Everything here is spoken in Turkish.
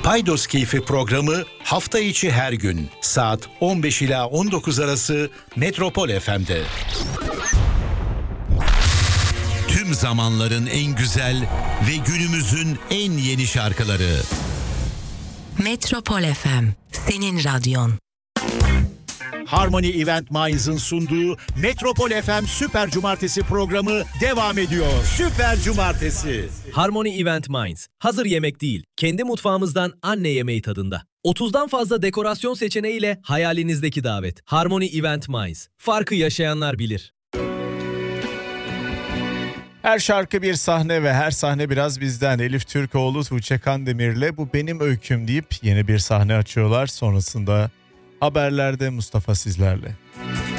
Paydos Keyfi programı hafta içi her gün saat 15 ila 19 arası Metropol FM'de. Tüm zamanların en güzel ve günümüzün en yeni şarkıları. Metropol FM, senin radyon. Harmony Event Minds'ın sunduğu Metropol FM Süper Cumartesi programı devam ediyor. Süper Cumartesi. Harmony Event Minds. Hazır yemek değil, kendi mutfağımızdan anne yemeği tadında. 30'dan fazla dekorasyon seçeneğiyle hayalinizdeki davet. Harmony Event Minds. Farkı yaşayanlar bilir. Her şarkı bir sahne ve her sahne biraz bizden. Elif Türkoğlu, Tuğçe Kandemir'le Bu Benim Öyküm deyip yeni bir sahne açıyorlar. Sonrasında haberlerde Mustafa sizlerle.